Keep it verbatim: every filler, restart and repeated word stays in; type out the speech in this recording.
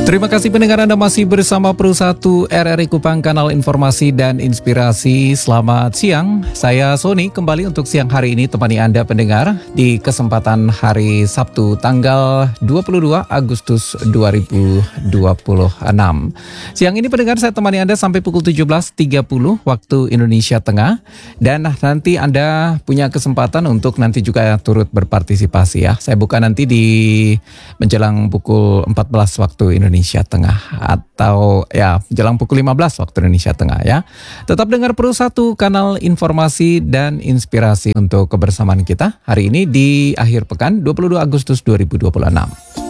Terima kasih pendengar, Anda masih bersama Pro satu R R I Kupang, kanal informasi dan inspirasi. Selamat siang, saya Sony kembali untuk siang hari ini temani Anda pendengar di kesempatan hari Sabtu tanggal dua puluh dua Agustus dua ribu dua puluh enam. Siang ini pendengar saya temani Anda sampai pukul tujuh belas tiga puluh waktu Indonesia Tengah. Dan nanti Anda punya kesempatan untuk nanti juga turut berpartisipasi ya. Saya buka nanti di menjelang pukul empat belas waktu Indonesia Indonesia Tengah, atau ya jelang pukul lima belas waktu Indonesia Tengah ya. Tetap dengar Pro satu, kanal informasi dan inspirasi untuk kebersamaan kita hari ini di akhir pekan dua puluh dua Agustus dua ribu dua puluh enam.